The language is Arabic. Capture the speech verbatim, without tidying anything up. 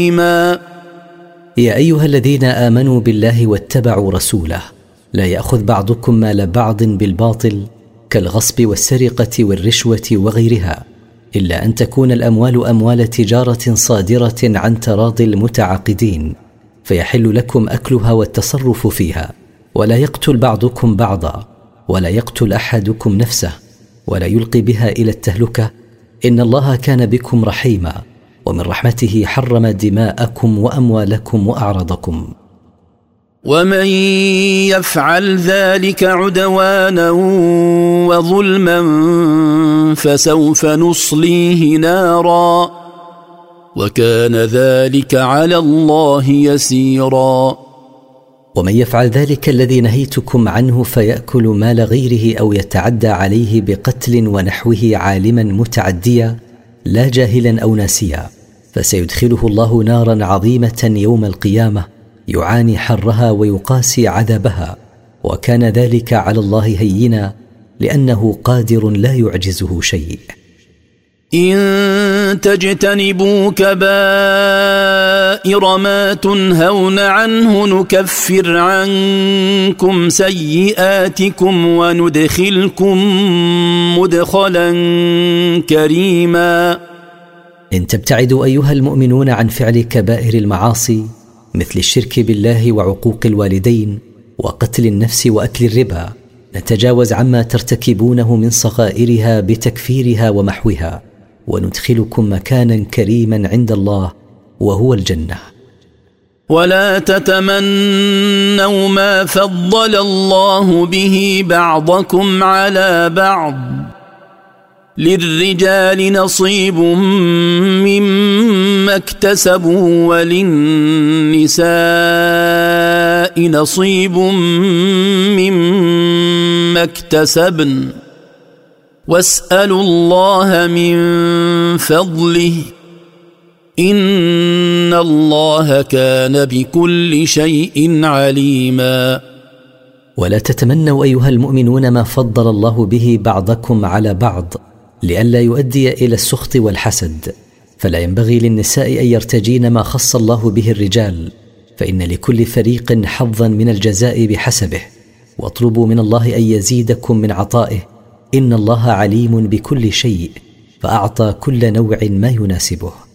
يا أيها الذين آمنوا بالله واتبعوا رسوله لا يأخذ بعضكم مال بعض بالباطل كالغصب والسرقة والرشوة وغيرها، إلا أن تكون الأموال أموال تجارة صادرة عن تراضي المتعاقدين، فيحل لكم أكلها والتصرف فيها، ولا يقتل بعضكم بعضا، ولا يقتل أحدكم نفسه، ولا يلقي بها إلى التهلكة، إن الله كان بكم رحيما، ومن رحمته حرم دماءكم وأموالكم وأعراضكم. ومن يفعل ذلك عدوانا وظلما فسوف نصليه نارا وكان ذلك على الله يسيرا. ومن يفعل ذلك الذي نهيتكم عنه فيأكل مال غيره أو يتعدى عليه بقتل ونحوه عالما متعديا لا جاهلا أو ناسيا، فسيدخله الله نارا عظيمة يوم القيامة يعاني حرها ويقاسي عذابها، وكان ذلك على الله هينا لأنه قادر لا يعجزه شيء. إن تجتنبوا كبائر ما تنهون عنه نكفر عنكم سيئاتكم وندخلكم مدخلا كريما. إن تبتعدوا أيها المؤمنون عن فعل كبائر المعاصي مثل الشرك بالله وعقوق الوالدين وقتل النفس وأكل الربا، نتجاوز عما ترتكبونه من صغائرها بتكفيرها ومحوها، وندخلكم مكانا كريما عند الله وهو الجنة. ولا تتمنوا ما فضل الله به بعضكم على بعض، للرجال نصيب مما اكتسبوا وللنساء نصيب مما اكتسبن واسألوا الله من فضله إن الله كان بكل شيء عليما. ولا تتمنوا أيها المؤمنون ما فضل الله به بعضكم على بعض لئلا يؤدي إلى السخط والحسد، فلا ينبغي للنساء أن يرتجين ما خص الله به الرجال، فإن لكل فريق حظا من الجزاء بحسبه، واطلبوا من الله أن يزيدكم من عطائه، إن الله عليم بكل شيء، فأعطى كل نوع ما يناسبه.